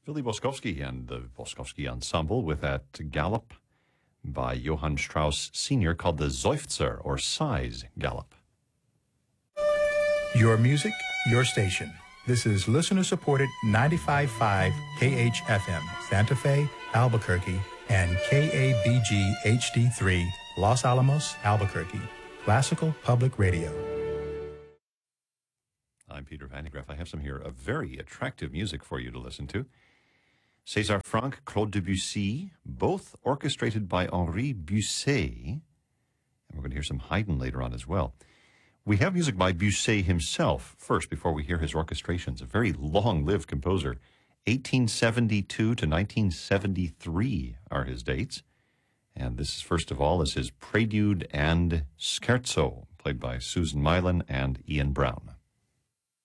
Philly Boskovsky and the Boskovsky Ensemble with that Galop by Johann Strauss Sr. called the Seufzer or Sighs Galop. Your music, your station. This is listener-supported 95.5 KHFM, Santa Fe, Albuquerque, and KABG HD3, Los Alamos, Albuquerque. Classical Public Radio. I'm Peter Van de Graaff. I have some here of very attractive music for you to listen to. César Franck, Claude Debussy, both orchestrated by Henri Busset. And we're going to hear some Haydn later on as well. We have music by Busset himself first before we hear his orchestrations. A very long-lived composer. 1872 to 1973 are his dates. And this, first of all, is his Prelude and Scherzo, played by Susan Mylan and Ian Brown.